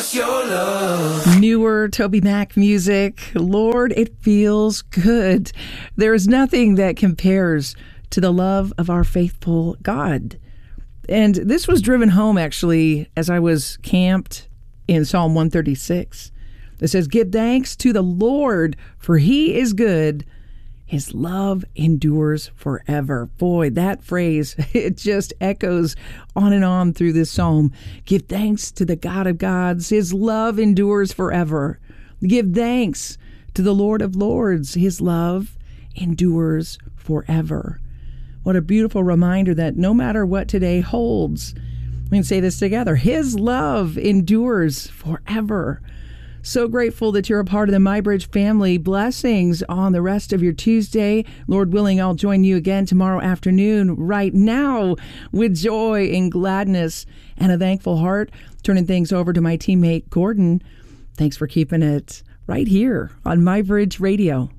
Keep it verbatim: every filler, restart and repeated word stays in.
us your love. Newer Toby Mac music. Lord, it feels good. There is nothing that compares to the love of our faithful God. And this was driven home, actually, as I was camped in Psalm one thirty-six. It says, give thanks to the Lord, for he is good. His love endures forever. Boy, that phrase, it just echoes on and on through this psalm. Give thanks to the God of gods. His love endures forever. Give thanks to the Lord of lords. His love endures forever. What a beautiful reminder that no matter what today holds, we can say this together. His love endures forever. So grateful that you're a part of the MyBridge family. Blessings on the rest of your Tuesday. Lord willing, I'll join you again tomorrow afternoon right now with joy and gladness and a thankful heart. Turning things over to my teammate, Gordon. Thanks for keeping it right here on MyBridge Radio.